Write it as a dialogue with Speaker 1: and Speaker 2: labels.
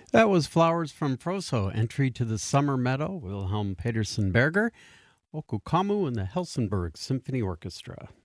Speaker 1: That was Flowers from Froso, entry to the Summer Meadow, Wilhelm Petersen Berger, Okukamu, and the Helsingborg Symphony Orchestra.